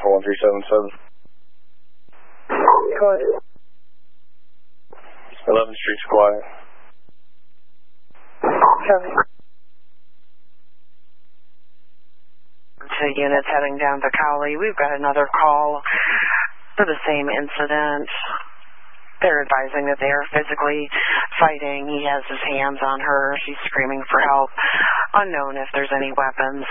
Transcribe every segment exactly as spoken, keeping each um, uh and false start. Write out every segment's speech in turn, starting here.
four one three seven seven. Go ahead. eleventh Street's quiet. Copy. To units heading down to Cowley, we've got another call for the same incident. They're advising that they are physically fighting. He has his hands on her. She's screaming for help. Unknown if there's any weapons.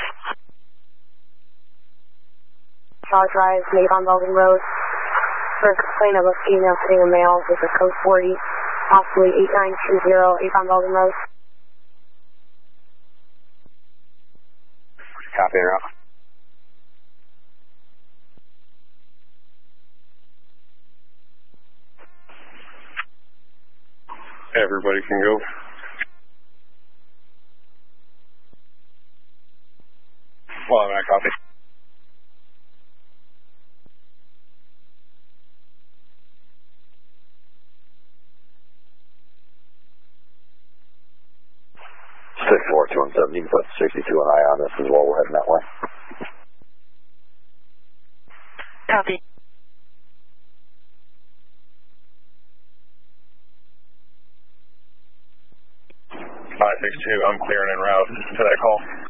South Drive, Avon Belden Road. For a complaint of a female hitting a male with a code forty, possibly eight nine two zero, Avon Belden Road. Copy, route. Everybody can go. Well, I'm not copy. six four two one seven, you can put sixty-two and I on this as well, we're heading that way. Copy. five six two, I'm clearing en route to that call.